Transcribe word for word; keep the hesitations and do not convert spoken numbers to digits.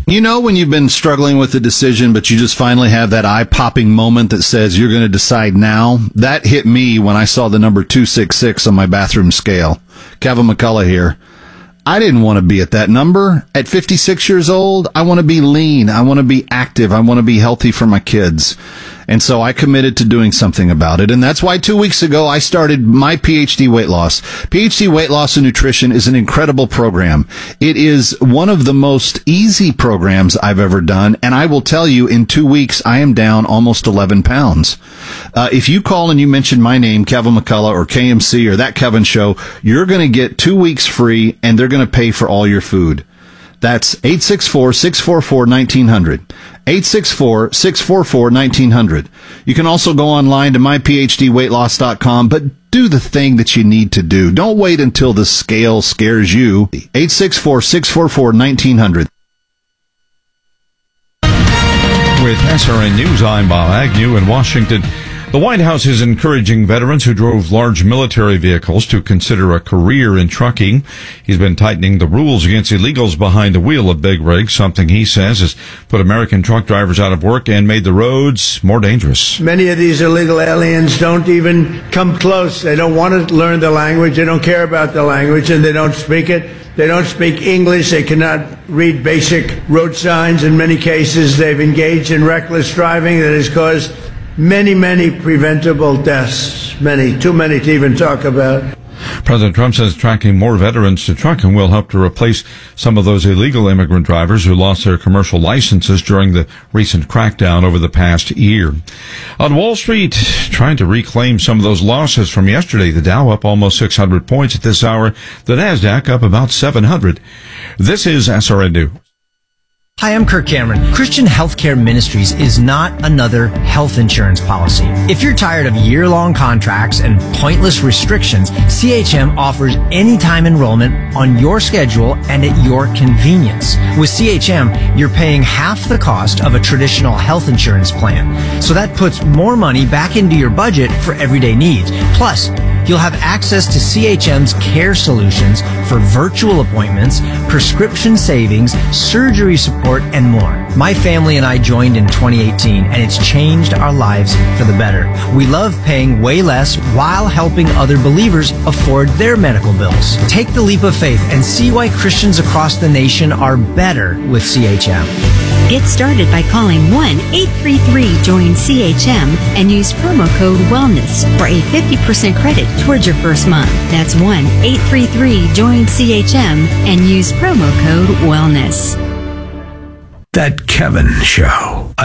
You know when you've been struggling with a decision, but you just finally have that eye-popping moment that says you're going to decide now? That hit me when I saw the number two sixty-six on my bathroom scale. Kevin McCullough here. I didn't want to be at that number. At fifty-six years old, I want to be lean. I want to be active. I want to be healthy for my kids. And so I committed to doing something about it. And that's why two weeks ago I started my P H D Weight Loss. P H D Weight Loss and Nutrition is an incredible program. It is one of the most easy programs I've ever done. And I will tell you, in two weeks, I am down almost eleven pounds. Uh, if you call and you mention my name, Kevin McCullough or K M C or That Kevin Show, you're going to get two weeks free and they're going to pay for all your food. That's eight six four, six four four, one nine zero zero. eight six four, six four four, one nine zero zero. You can also go online to my p h d weight loss dot com, but do the thing that you need to do. Don't wait until the scale scares you. eight six four, six four four, one nine zero zero. With S R N News, I'm Bob Agnew in Washington. The White House is encouraging veterans who drove large military vehicles to consider a career in trucking. He's been tightening the rules against illegals behind the wheel of big rigs, something he says has put American truck drivers out of work and made the roads more dangerous. Many of these illegal aliens don't even come close. They don't want to learn the language. They don't care about the language, and they don't speak it. They don't speak English. They cannot read basic road signs. In many cases, they've engaged in reckless driving that has caused many, many preventable deaths, many, too many to even talk about. President Trump says tracking more veterans to trucking will help to replace some of those illegal immigrant drivers who lost their commercial licenses during the recent crackdown over the past year. On Wall Street, trying to reclaim some of those losses from yesterday, the Dow up almost six hundred points at this hour, the NASDAQ up about seven hundred. This is S R N News. Hi, I'm Kirk Cameron. Christian Healthcare Ministries is not another health insurance policy. If you're tired of year-long contracts and pointless restrictions, C H M offers anytime enrollment on your schedule and at your convenience. With C H M, you're paying half the cost of a traditional health insurance plan. So that puts more money back into your budget for everyday needs. Plus, you'll have access to C H M's care solutions for virtual appointments, prescription savings, surgery support, and more. My family and I joined in twenty eighteen, and it's changed our lives for the better. We love paying way less while helping other believers afford their medical bills. Take the leap of faith and see why Christians across the nation are better with C H M. Get started by calling one eight three three join C H M and use promo code WELLNESS for a fifty percent credit towards your first month. That's one eight three three join C H M and use promo code WELLNESS. That Kevin Show.